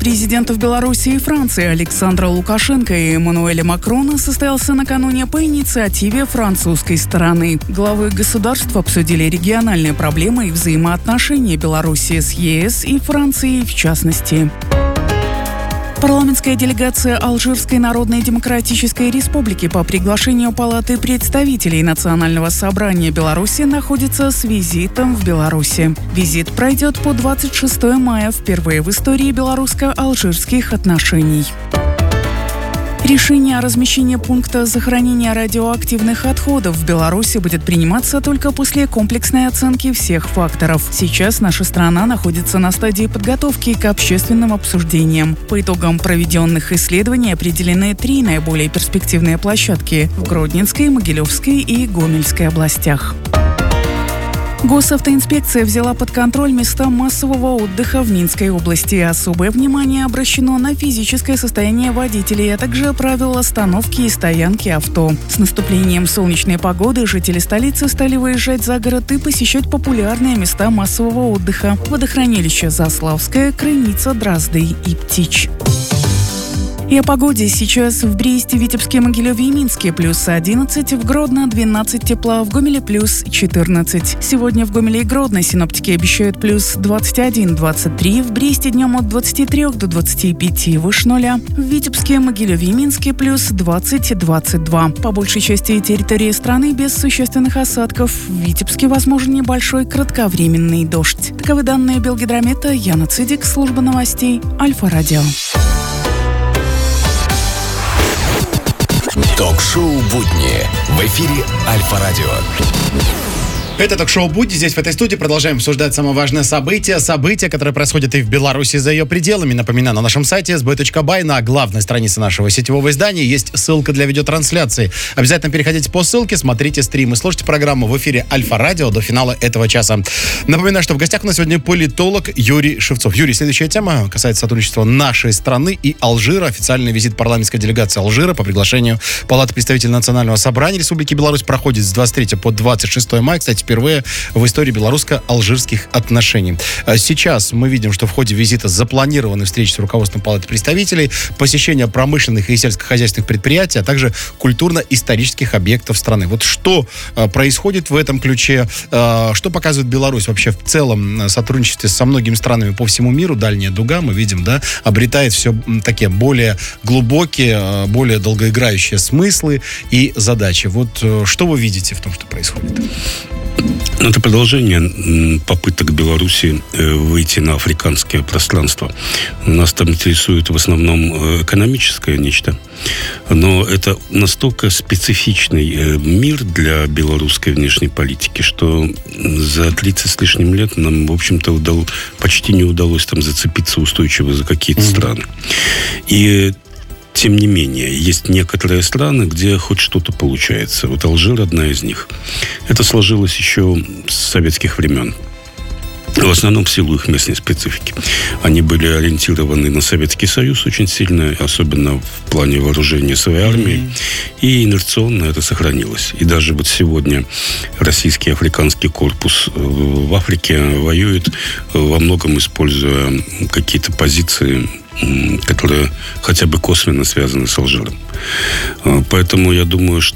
президентов Беларуси и Франции Александра Лукашенко и Эммануэля Макрона состоялся накануне по инициативе французской стороны. Главы государств обсудили региональные проблемы и взаимоотношения Беларуси с ЕС и Францией в частности. Парламентская делегация Алжирской Народной Демократической Республики по приглашению Палаты представителей Национального собрания Беларуси находится с визитом в Беларуси. Визит пройдет по 26 мая, впервые в истории белорусско-алжирских отношений. Решение о размещении пункта захоронения радиоактивных отходов в Беларуси будет приниматься только после комплексной оценки всех факторов. Сейчас наша страна находится на стадии подготовки к общественным обсуждениям. По итогам проведенных исследований определены 3 наиболее перспективные площадки в Гродненской, Могилевской и Гомельской областях. Госавтоинспекция взяла под контроль места массового отдыха в Минской области. Особое внимание обращено на физическое состояние водителей, а также правила остановки и стоянки авто. С наступлением солнечной погоды жители столицы стали выезжать за город и посещать популярные места массового отдыха: водохранилища Заславское, Крыница, Дрозды и Птич. И о погоде. Сейчас в Бресте, Витебске, Могилеве и Минске плюс 11, в Гродно 12 тепла, в Гомеле плюс 14. Сегодня в Гомеле и Гродно синоптики обещают плюс 21-23, в Бресте днем от 23 до 25 выше нуля, в Витебске, Могилеве и Минске плюс 20-22. По большей части территории страны без существенных осадков. В Витебске возможен небольшой кратковременный дождь. Таковы данные Белгидромета. Яна Цидик, служба новостей Альфа-Радио. Ток-шоу «Будни» в эфире Альфа-Радио. Это ток-шоу «Будни». Здесь, в этой студии, продолжаем обсуждать самые важные события, которые происходят и в Беларуси, и за ее пределами. Напоминаю, на нашем сайте sb.by, на главной странице нашего сетевого издания, есть ссылка для видеотрансляции. Обязательно переходите по ссылке, смотрите стримы, слушайте программу в эфире Альфа-Радио до финала этого часа. Напоминаю, что в гостях у нас сегодня политолог Юрий Шевцов. Юрий, следующая тема касается сотрудничества нашей страны и Алжира. Официальный визит парламентской делегации Алжира по приглашению Палаты представителей Национального собрания Республики Беларусь проходит с 23 по 26 мая. Кстати, впервые в истории белорусско-алжирских отношений. Сейчас мы видим, что в ходе визита запланированы встречи с руководством Палаты представителей, посещение промышленных и сельскохозяйственных предприятий, а также культурно-исторических объектов страны. Вот что происходит в этом ключе, что показывает Беларусь вообще в целом сотрудничестве со многими странами по всему миру. Дальняя дуга, мы видим, да, обретает все такие более глубокие, более долгоиграющие смыслы и задачи. Вот что вы видите в том, что происходит? Это продолжение попыток Беларуси выйти на африканское пространство. Нас там интересует в основном экономическое нечто. Но это настолько специфичный мир для белорусской внешней политики, что за 30 с лишним лет нам, в общем-то, почти не удалось там зацепиться устойчиво за какие-то страны. И тем не менее, есть некоторые страны, где хоть что-то получается. Вот Алжир одна из них. Это сложилось еще с советских времен. В основном в силу их местной специфики. Они были ориентированы на Советский Союз очень сильно, особенно в плане вооружения своей армии. И инерционно это сохранилось. И даже вот сегодня российский африканский корпус в Африке воюет, во многом используя какие-то позиции, которые хотя бы косвенно связаны с Алжиром. Поэтому я думаю, что